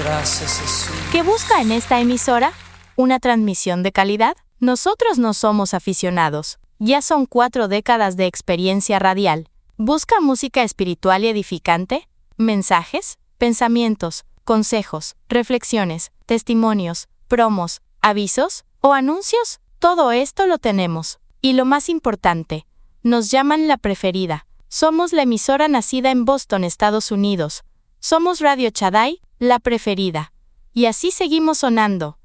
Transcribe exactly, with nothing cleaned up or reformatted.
Gracias, Jesús. ¿Qué busca en esta emisora? ¿Una transmisión de calidad? Nosotros no somos aficionados. Ya son cuatro décadas de experiencia radial. ¿Busca música espiritual y edificante? ¿Mensajes, pensamientos, consejos, reflexiones, testimonios, promos, avisos o anuncios? Todo esto lo tenemos. Y lo más importante, nos llaman la preferida. Somos la emisora nacida en Boston, Estados Unidos. Somos Radio Shaddai, la preferida. Y así seguimos sonando.